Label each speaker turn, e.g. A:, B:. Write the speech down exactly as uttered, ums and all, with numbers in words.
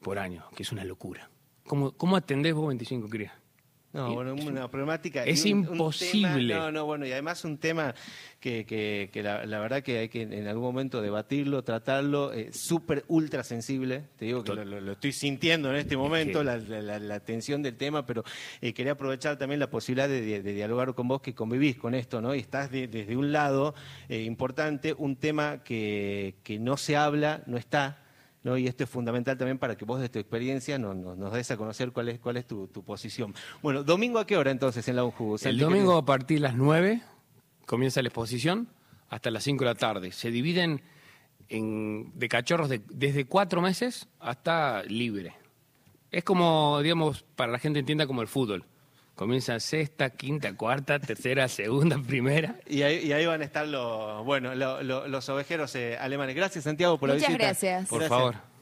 A: por año, que es una locura. ¿Cómo, cómo atendés vos veinticinco crías?
B: No, bueno, una problemática.
A: Es
B: y un,
A: imposible.
B: Un tema, no, no, bueno, y además un tema que, que, que la, la verdad que hay que en algún momento debatirlo, tratarlo, eh, súper ultra sensible. Te digo que lo, lo, lo estoy sintiendo en este momento, la, la, la tensión del tema, pero eh, quería aprovechar también la posibilidad de, de, de dialogar con vos que convivís con esto, ¿no? Y estás de, desde un lado eh, importante, un tema que, que no se habla, no está. ¿No? Y esto es fundamental también para que vos de tu experiencia nos, nos, nos des a conocer cuál es, cuál es tu, tu posición. Bueno, ¿domingo a qué hora entonces en la UNJU?
A: El domingo a partir de las nueve comienza la exposición hasta las cinco de la tarde. Se dividen en, de cachorros de, desde cuatro meses hasta libre. Es como, digamos, para la gente entienda como el fútbol. Comienza sexta, quinta, cuarta, tercera, segunda, primera.
B: Y ahí, y ahí van a estar los, bueno, los, los, los ovejeros eh, alemanes. Gracias, Santiago, por
C: Muchas
B: la visita.
C: gracias.
A: Por
B: Gracias.
A: favor.